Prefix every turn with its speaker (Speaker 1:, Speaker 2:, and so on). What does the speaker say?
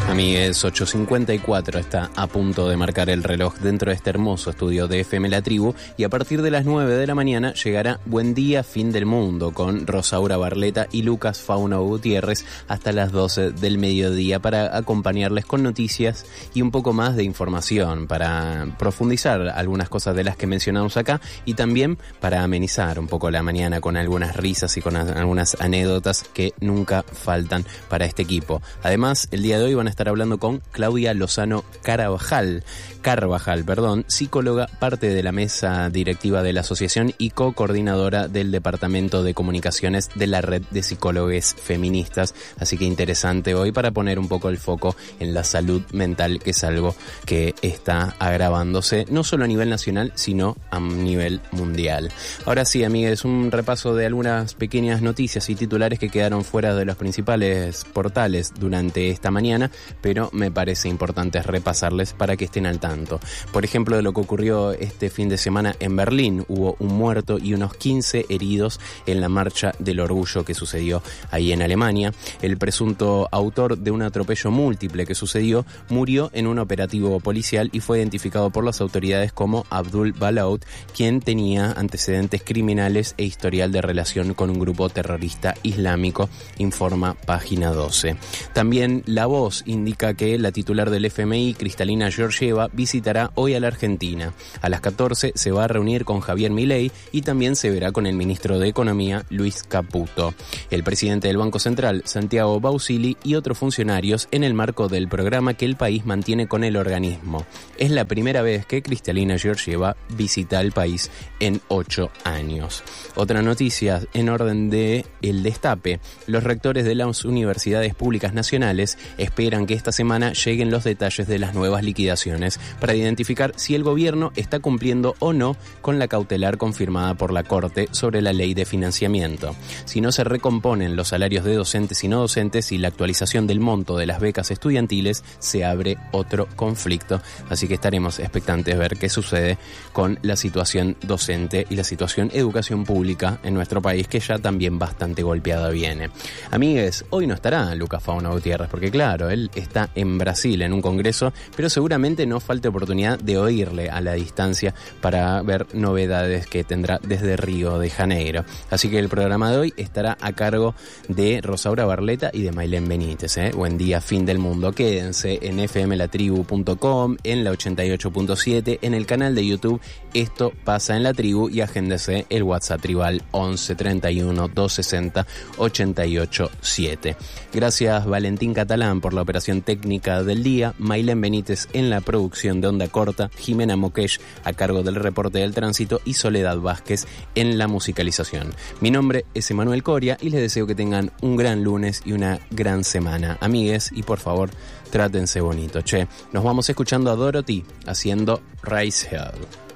Speaker 1: Amigues, 8:54 está a punto de marcar el reloj dentro de este hermoso estudio de FM La Tribu, y a partir de las 9 de la mañana llegará Buen Día, Fin del Mundo con Rosaura Barleta y Lucas Fauno Gutiérrez hasta las 12 del mediodía para acompañarles con noticias y un poco más de información, para profundizar algunas cosas de las que mencionamos acá y también para amenizar un poco la mañana con algunas risas y con algunas anécdotas que nunca faltan para este equipo. Además, el día de hoy van a estar hablando con Claudia Lozano Carvajal, psicóloga, parte de la mesa directiva de la asociación y co-coordinadora del Departamento de Comunicaciones de la Red de Psicólogues Feministas. Así que interesante hoy para poner un poco el foco en la salud mental, que es algo que está agravándose no solo a nivel nacional, sino a nivel mundial. Ahora sí, amigues, un repaso de algunas pequeñas noticias y titulares que quedaron fuera de los principales portales durante esta mañana, pero me parece importante repasarles para que estén al tanto. Por ejemplo, de lo que ocurrió este fin de semana en Berlín, hubo un muerto y unos 15 heridos en la marcha del orgullo que sucedió ahí en Alemania. El presunto autor de un atropello múltiple que sucedió murió en un operativo policial y fue identificado por las autoridades como Abdul Balout, quien tenía antecedentes criminales e historial de relación con un grupo terrorista islámico, informa Página 12. También La Voz indica que la titular del FMI, Kristalina Georgieva, visitará hoy a la Argentina. A las 14 se va a reunir con Javier Milei y también se verá con el ministro de Economía, Luis Caputo. El presidente del Banco Central, Santiago Bausili, y otros funcionarios en el marco del programa que el país mantiene con el organismo. Es la primera vez que Kristalina Georgieva visita el país en 8 años. Otra noticia en orden de el destape. Los rectores de las universidades públicas nacionales esperan que esta semana lleguen los detalles de las nuevas liquidaciones para identificar si el gobierno está cumpliendo o no con la cautelar confirmada por la Corte sobre la ley de financiamiento. Si no se recomponen los salarios de docentes y no docentes y la actualización del monto de las becas estudiantiles, se abre otro conflicto. Así que estaremos expectantes de ver qué sucede con la situación docente y la situación educación pública en nuestro país, que ya también bastante golpeada viene. Amigues, hoy no estará Lucas Fauno Gutiérrez, porque claro, él está en Brasil en un congreso, pero seguramente no falte oportunidad de oírle a la distancia para ver novedades que tendrá desde Río de Janeiro. Así que el programa de hoy estará a cargo de Rosaura Barleta y de Mailén Benítez. Buen día, fin del mundo. Quédense en fmlatribu.com, en la 88.7, en el canal de YouTube Esto Pasa en la Tribu, y agéndese el WhatsApp tribal 11 31 260 88 7. Gracias Valentín Catalán por la operación técnica del día, Mailén Benítez en la producción de Onda Corta, Jimena Moquesh a cargo del reporte del tránsito y Soledad Vázquez en la musicalización. Mi nombre es Emanuel Coria y les deseo que tengan un gran lunes y una gran semana. Amigues, y por favor, trátense bonito. Nos vamos escuchando a Dorothy haciendo Rise Hill.